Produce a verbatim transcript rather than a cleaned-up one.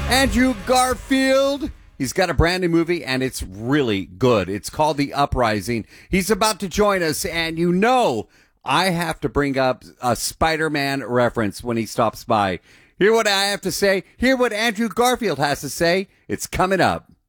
Andrew Garfield. He's got a brand new movie, and it's really good. It's called The Uprising. He's about to join us, and you know I have to bring up a Spider-Man reference when he stops by. Hear what I have to say. Hear what Andrew Garfield has to say. It's coming up.